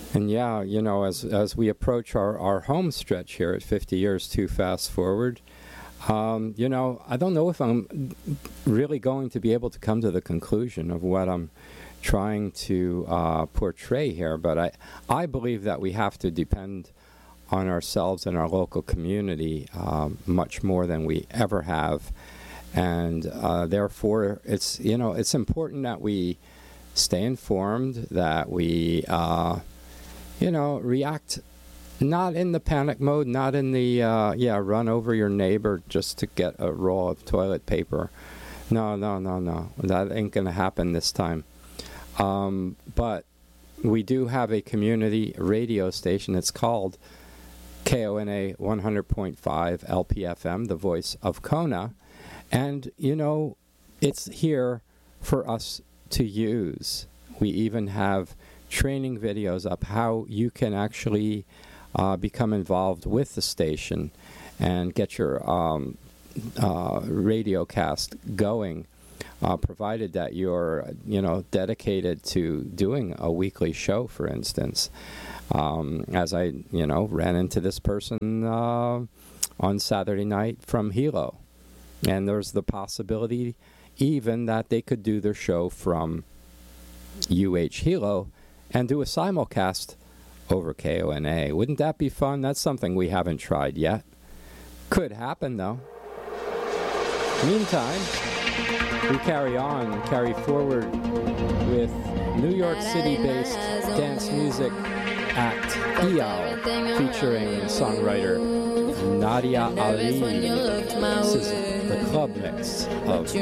And yeah, as we approach our home stretch here at 50 Years Too Fast Forward, I don't know if I'm really going to be able to come to the conclusion of what I'm trying to portray here, but I believe that we have to depend on ourselves and our local community much more than we ever have. And therefore, it's important that we stay informed, that we react not in the panic mode, not in the run over your neighbor just to get a roll of toilet paper. No, that ain't gonna happen this time. But we do have a community radio station. It's called KONA 100.5 LPFM, the voice of Kona. And, it's here for us to use. We even have training videos up how you can actually become involved with the station and get your radio cast going, provided that you're, dedicated to doing a weekly show, for instance. As I, ran into this person on Saturday night from Hilo. And there's the possibility even that they could do their show from UH Hilo and do a simulcast over KONA. Wouldn't that be fun? That's something we haven't tried yet. Could happen, though. Meantime, we carry forward with New York City-based dance music act Eyal, featuring songwriter Nadia Ali. This is the club mix of